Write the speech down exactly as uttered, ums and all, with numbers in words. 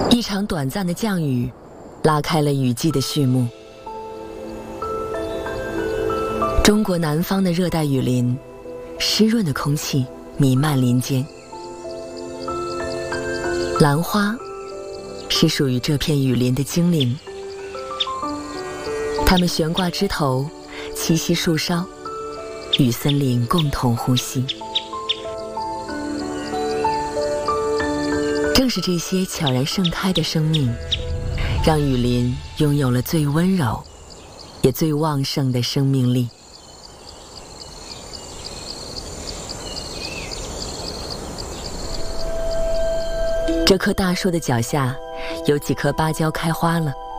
一场短暂的降雨，拉开了雨季的序幕。中国南方的热带雨林，湿润的空气弥漫林间。兰花是属于这片雨林的精灵，它们悬挂枝头，栖息树梢，与森林共同呼吸。正是这些悄然盛开的生命，让雨林拥有了最温柔也最旺盛的生命力。这棵大树的脚下有几棵芭蕉开花了，